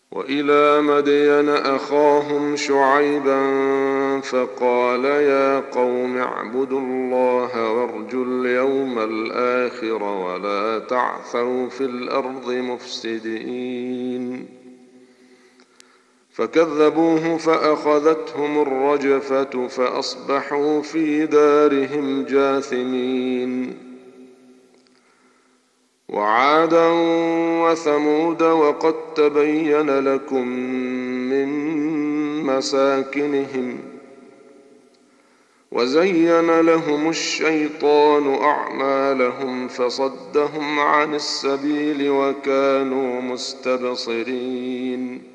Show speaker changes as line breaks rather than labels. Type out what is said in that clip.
وإلى مدين أخاهم شعيبا فقال يا قوم اعبدوا الله وارجوا اليوم الآخر ولا تعثوا في الأرض مفسدين. فكذبوه فأخذتهم الرجفة فأصبحوا في دارهم جاثمين. وعادا وثمود وقد تبين لكم من مساكنهم وزين لهم الشيطان أعمالهم فصدهم عن السبيل وكانوا مستبصرين.